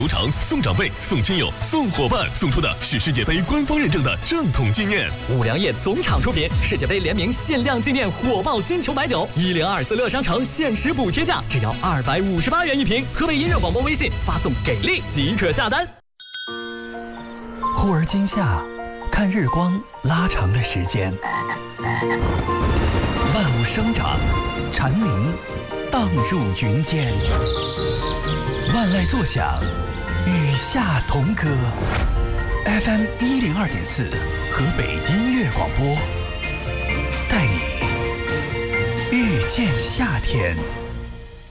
赌场送长辈、送亲友、送伙伴，送出的是世界杯官方认证的正统纪念。 五粮液总厂出品，世界杯联名限量纪念火爆金球白酒，1024乐商城限时补贴价，只要258元一瓶。河北音乐广播微信发送给力即可下单。 忽而今夏，看日光拉长了时间，万物生长，蝉鸣荡入云间，万籁作响，与夏同歌。FM 102.4，河北音乐广播，带你遇见夏天。